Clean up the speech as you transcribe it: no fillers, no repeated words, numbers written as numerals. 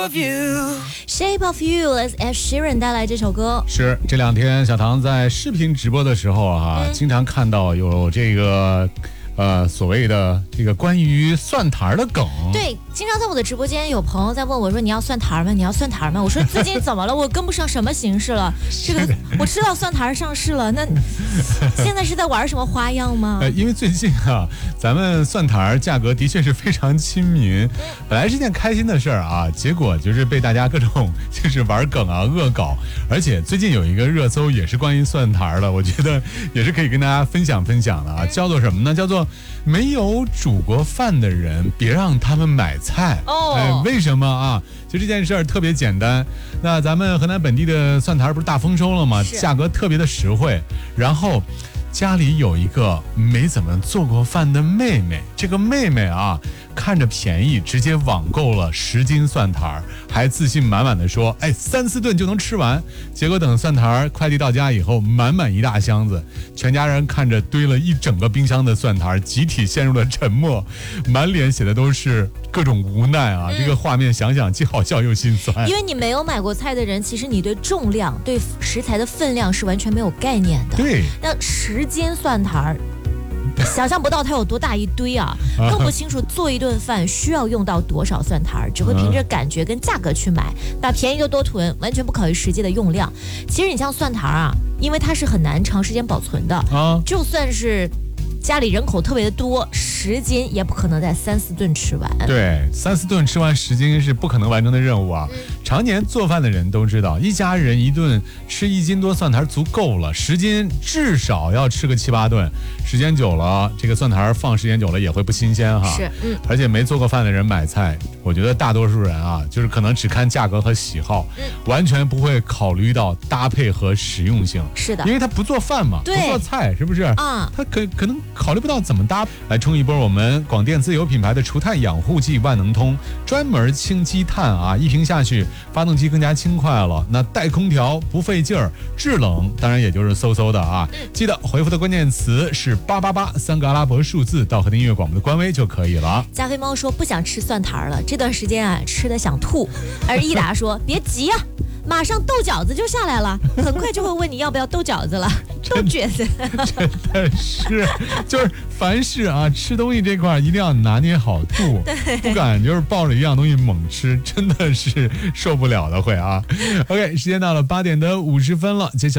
Shape of You as Ed Sheeran 带来这首歌。 是这两天小唐在视频直播的时候经常看到有这个所谓的这个关于蒜坛的梗。 对，经常在我的直播间有朋友在问我说：“你要蒜坛吗？你要蒜坛吗？”我说：“最近怎么了？我跟不上什么形势了？这个我知道蒜坛上市了，那现在是在玩什么花样吗？” 因为最近咱们蒜坛价格的确是非常亲民，本来是件开心的事儿结果就是被大家各种就是玩梗恶搞，而且最近有一个热搜也是关于蒜坛的，我觉得也是可以跟大家分享分享的叫做什么呢？叫做没有煮过饭的人别让他们买菜。为什么就这件事儿特别简单。那咱们河南本地的蒜坛不是大丰收了吗？价格特别的实惠。然后家里有一个没怎么做过饭的妹妹，这个妹妹看着便宜，直接网购了10斤蒜坛，还自信满满的说3-4顿就能吃完。结果等蒜坛快递到家以后，满满一大箱子，全家人看着堆了一整个冰箱的蒜坛，集体陷入了沉默，满脸写的都是各种无奈这个画面想想既好笑又心酸。 因为你没有买过菜的人，其实你对重量、对食材的分量是完全没有概念的。 对， 那10斤蒜坛想象不到它有多大一堆更不清楚做一顿饭需要用到多少蒜坛，只会凭着感觉跟价格去买，把便宜就多囤，完全不考虑实际的用量。其实你像蒜坛因为它是很难长时间保存的就算是家里人口特别的多，10斤也不可能在3-4顿吃完。 对，3-4顿吃完10斤是不可能完成的任务常年做饭的人都知道，一家人一顿吃1斤多蒜坛足够了，10斤至少要吃个7-8顿。时间久了，这个蒜坛放时间久了也会不新鲜是， 而且没做过饭的人买菜，我觉得大多数人就是可能只看价格和喜好，完全不会考虑到搭配和实用性。 是的， 因为他不做饭嘛，不做菜，是不是他可能考虑不到怎么搭。来冲一波我们广电自有品牌的除碳养护剂万能通，专门清积碳一瓶下去，发动机更加轻快了。那带空调不费劲儿，制冷当然也就是嗖的记得回复的关键词是888，3个阿拉伯数字到和听音乐广播的官微就可以了。 加菲猫说不想吃蒜坛了，这段时间吃的想吐。而益达说别急马上豆饺子就下来了，很快就会问你要不要豆饺子了，豆卷子。 真的是，就是凡事吃东西这块一定要拿捏好度，不敢就是抱着一样东西猛吃，真的是受不了的会OK， 时间到了8点50分了，接下来